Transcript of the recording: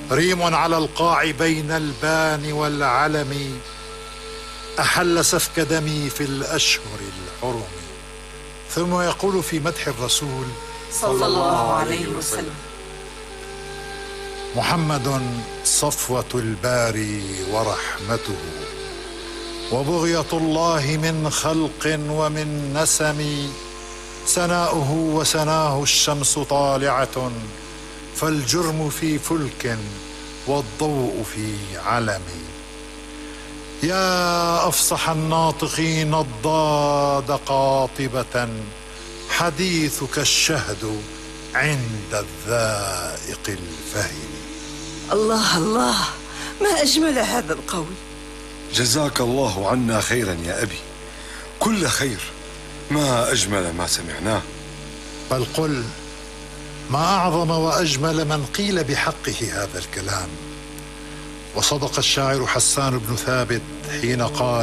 ريم على القاع بين البان والعلم، أحل سفك دمي في الأشهر الحرم. ثم يقول في مدح الرسول صلى الله عليه وسلم: محمد صفوة الباري ورحمته، وبغية الله من خلق ومن نسم، سناؤه وسناه الشمس طالعة، فالجرم في فلك والضوء في علم. يا أفصح الناطقين الضاد قاطبة، حديثك الشهد عند الذائق الفهم. الله الله، ما أجمل هذا القول. جزاك الله عنا خيرا يا أبي، كل خير، ما أجمل ما سمعناه. بل قل ما أعظم وأجمل من قيل بحقه هذا الكلام. وصدق الشاعر حسان بن ثابت حين قال: